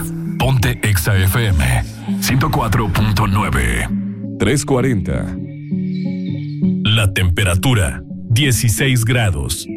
Ponte Exa FM 104.9. 3:40. La temperatura, 16 grados.